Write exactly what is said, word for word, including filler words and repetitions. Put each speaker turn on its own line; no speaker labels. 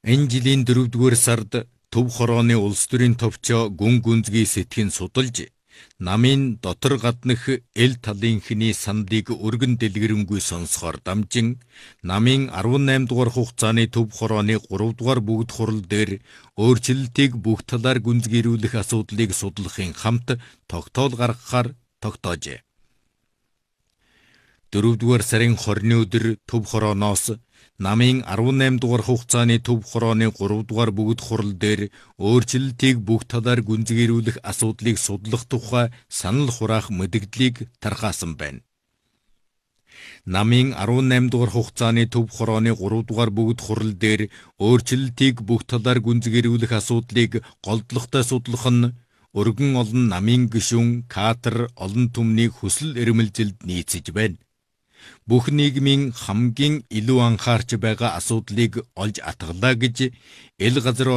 Энэ жилийн дөрөвдүгээр сард Төв хорооны улс төрийн товчоо гүн гүнзгий сэтгэн судалж, намын дотор гаднах эл талынхны сандыг өргөн дэлгэрэнгүй сонсохоор дамжин, намын арван найм дугаар хугацааны Төв хорооны гурав дугаар бүгд хурал дээр өөрчлөлтийг бүх талаар гүнзгийрүүлэх асуудлыг судлахын хамт тогтоол гаргахаар тогтоожээ. дөрөвдүгээр сарын хорины өдөр Төв хорооноос намын арван найм дугаар хугацааны Төв хорооны гурав дугаар бүгд хурал дээр өөрчлөлтийг бүх талаар гүнзгийрүүлэх асуудлыг судлах тухай санал хураах мэдгдлийг тархаасан байна. Намын арван найм дугаар хугацааны Төв хорооны гурав дугаар бүгд хурал дээр өөрчлөлтийг бүх талаар гүнзгийрүүлэх асуудлыг голдлоготой судлах нь өргөн олон намын гишүүн кадр олон түмнийг хүсэл эрмэлзэлд нийцэж байна. Бүх нийгмийн хамгийн илүү анхаарч байгаа асуудлыг олж атгалаа гэж эл газар